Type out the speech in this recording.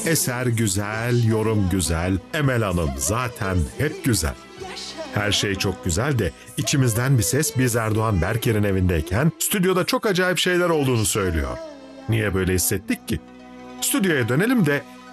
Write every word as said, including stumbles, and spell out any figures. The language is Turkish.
Eser güzel, yorum güzel, Emel Hanım zaten hep güzel. Her şey çok güzel de içimizden bir ses biz Erdoğan Berker'in evindeyken stüdyoda çok acayip şeyler olduğunu söylüyor. Niye böyle hissettik ki? Stüdyoya dönelim de